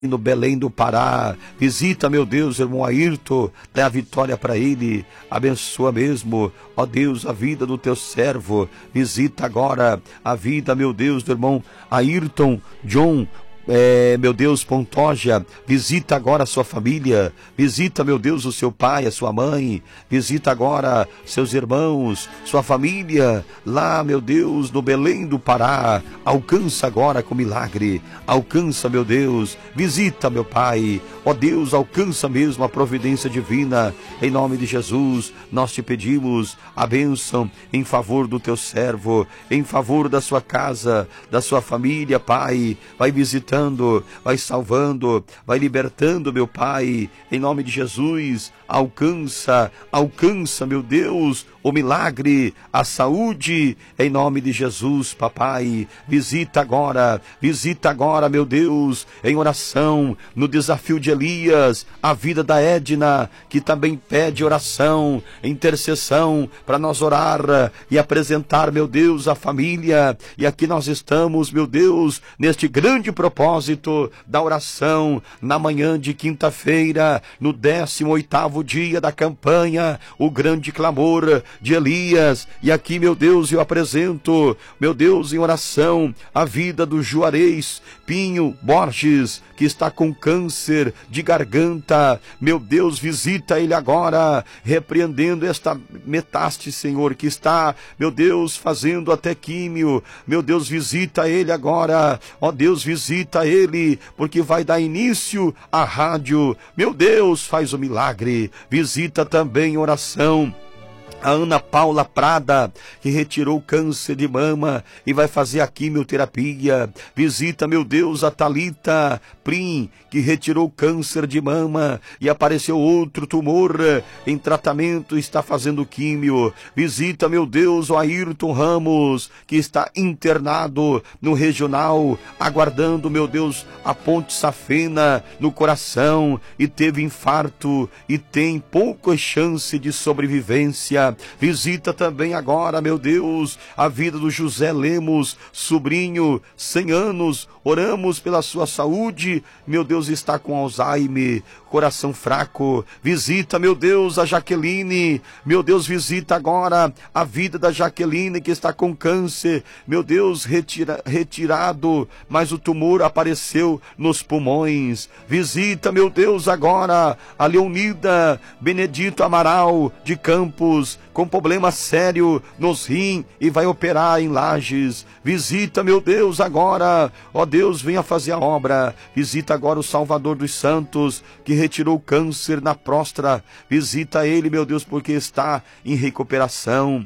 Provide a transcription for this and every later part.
no Belém do Pará. Visita, meu Deus, o irmão Ayrton, dá a vitória para ele, abençoa mesmo, ó Deus, a vida do teu servo. Visita agora a vida, meu Deus, do irmão Ayrton John, meu Deus, Pontoja. Visita agora a sua família, visita, meu Deus, o seu pai, a sua mãe, visita agora seus irmãos, sua família, lá, meu Deus, no Belém do Pará. Alcança agora com milagre, alcança, meu Deus, visita, meu Pai, ó Deus, alcança mesmo a providência divina, em nome de Jesus. Nós te pedimos a bênção em favor do teu servo, em favor da sua casa, da sua família, Pai. Vai visitando, vai salvando, vai libertando, meu Pai, em nome de Jesus. Alcança, alcança, meu Deus, o milagre, a saúde, em nome de Jesus, papai. Visita agora, meu Deus, em oração, no desafio de Elias, a vida da Edna, que também pede oração, intercessão, para nós orar e apresentar, meu Deus, a família. E aqui nós estamos, meu Deus, neste grande propósito da oração, na manhã de quinta-feira, no 18º dia da campanha, o grande clamor de Elias. E aqui, meu Deus, eu apresento, meu Deus, em oração, a vida do Juarez Pinho Borges, que está com câncer de garganta. Meu Deus, visita ele agora, repreendendo esta metástase, Senhor, que está, meu Deus, fazendo até químio. Meu Deus, visita ele agora, ó Deus, visita ele, porque vai dar início à rádio. Meu Deus, faz o milagre. Visita também em oração a Ana Paula Prada, que retirou o câncer de mama e vai fazer a quimioterapia. Visita, meu Deus, a Thalita Prim, que retirou o câncer de mama e apareceu outro tumor em tratamento, está fazendo químio. Visita, meu Deus, o Ayrton Ramos, que está internado no regional, aguardando, meu Deus, a ponte safena no coração, e teve infarto e tem pouca chance de sobrevivência. Visita também agora, meu Deus, a vida do José Lemos, sobrinho, 100 anos, oramos pela sua saúde. Meu Deus, está com Alzheimer, coração fraco. Visita, meu Deus, a Jaqueline. Meu Deus, visita agora a vida da Jaqueline, que está com câncer, meu Deus, retirado, mas o tumor apareceu nos pulmões. Visita, meu Deus, agora a Leonida Benedito Amaral de Campos, com problema sério nos rins e vai operar em Lages. Visita, meu Deus, agora, ó Deus, venha fazer a obra. Visita agora o Salvador dos Santos, que retirou o câncer na próstata. Visita ele, meu Deus, porque está em recuperação.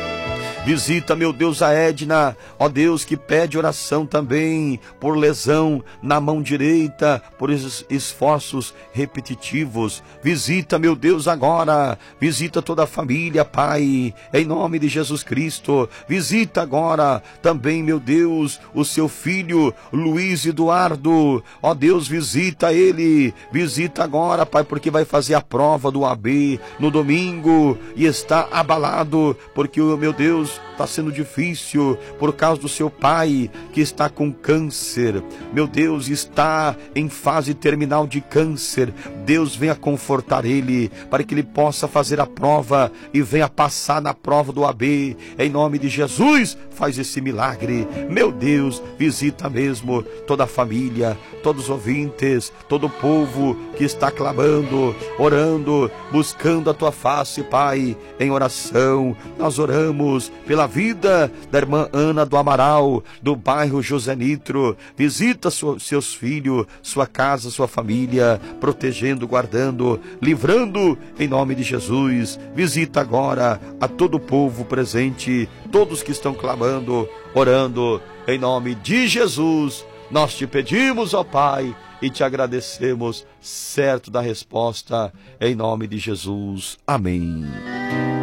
Visita, meu Deus, a Edna, ó Deus, que pede oração também por lesão na mão direita, por esforços repetitivos. Visita, meu Deus, agora. Visita toda a família, Pai, em nome de Jesus Cristo. Visita agora também, meu Deus, o seu filho Luiz Eduardo. Ó Deus, visita ele. Visita agora, Pai, porque vai fazer a prova do AB no domingo e está abalado, porque, meu Deus, está sendo difícil por causa do seu pai, que está com câncer. Meu Deus, está em fase terminal de câncer. Deus, venha confortar ele, para que ele possa fazer a prova e venha passar na prova do AB. Em nome de Jesus, faz esse milagre. Meu Deus, visita mesmo toda a família, todos os ouvintes, todo o povo que está clamando, orando, buscando a tua face, Pai, em oração. Nós oramos pela vida da irmã Ana do Amaral, do bairro José Nitro. Visita seus filhos, sua casa, sua família, protegendo, guardando, livrando, em nome de Jesus. Visita agora a todo o povo presente, todos que estão clamando, orando, em nome de Jesus. Nós te pedimos, ó Pai, e te agradecemos, certo da resposta, em nome de Jesus. Amém.